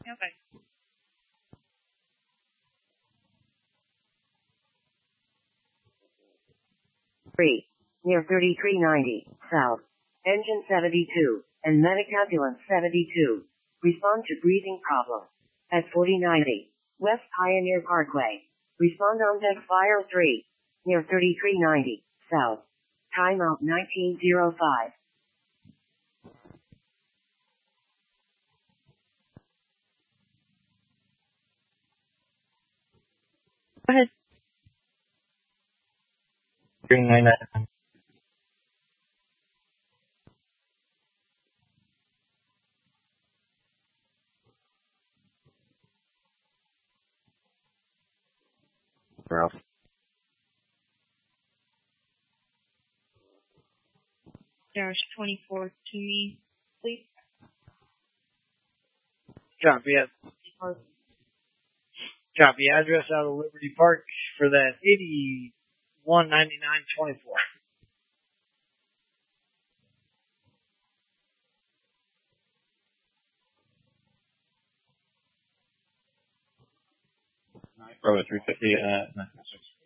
Okay. Three, near 3390, south. Engine 72, and medic ambulance 72. Respond to breathing problem. At 4090, West Pioneer Parkway. Respond on deck fire 3, near 3390, south. Timeout 1905. Go ahead. 399. Ralph. Dash 24 to me, please. Copy address out of Liberty Park for that 819924. Bravo 350, 956.